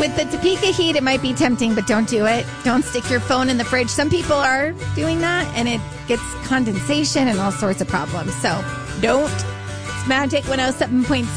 With the Topeka heat, it might be tempting, but don't do it. Don't stick your phone in the fridge. Some people are doing that, and it gets condensation and all sorts of problems. So don't. It's Magic 107.7.